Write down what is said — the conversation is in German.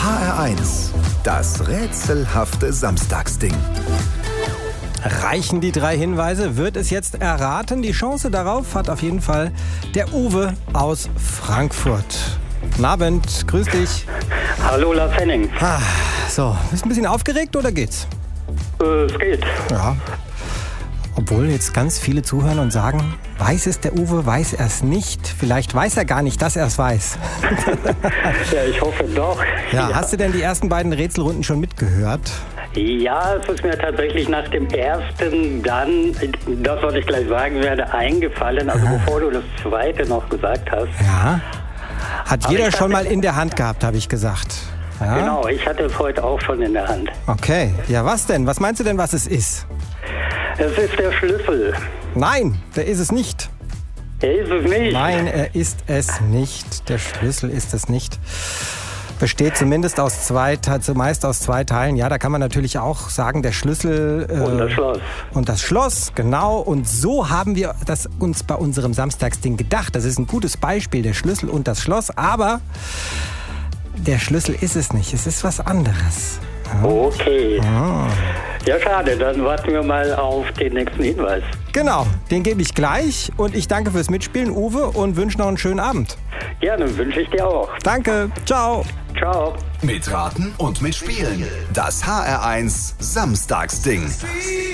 HR1, das rätselhafte Samstagsding. Reichen die 3 Hinweise? Wird es jetzt erraten? Die Chance darauf hat auf jeden Fall der Uwe aus Frankfurt. Guten Abend, grüß dich. Hallo, Lars Henning. So, bist du ein bisschen aufgeregt oder geht's? Es geht. Ja. Obwohl jetzt ganz viele zuhören und sagen, weiß es der Uwe, weiß er es nicht? Vielleicht weiß er gar nicht, dass er es weiß. Ja, ich hoffe doch. Ja, hast du denn die ersten beiden Rätselrunden schon mitgehört? Ja, es ist mir tatsächlich nach dem ersten dann, das, was ich gleich sagen werde, eingefallen. Also bevor du das zweite noch gesagt hast. Ja. Hat Aber jeder ich schon hatte- mal in der Hand gehabt, habe ich gesagt. Ja? Genau, ich hatte es heute auch schon in der Hand. Okay. Ja, was denn? Was meinst du denn, was es ist? Es ist der Schlüssel. Nein, der ist es nicht. Er ist es nicht. Nein, er ist es nicht. Der Schlüssel ist es nicht. Besteht zumindest zumeist aus 2 Teilen. Ja, da kann man natürlich auch sagen, der Schlüssel Und das Schloss. und das Schloss, genau. Und so haben wir das uns bei unserem Samstagsding gedacht. Das ist ein gutes Beispiel, der Schlüssel und das Schloss. Aber der Schlüssel ist es nicht. Es ist was anderes. Okay. Ja, schade. Dann warten wir mal auf den nächsten Hinweis. Genau, den gebe ich gleich. Und ich danke fürs Mitspielen, Uwe, und wünsche noch einen schönen Abend. Gerne, wünsche ich dir auch. Danke, ciao. Ciao. Mitraten und mitspielen. Das HR1 Samstagsding.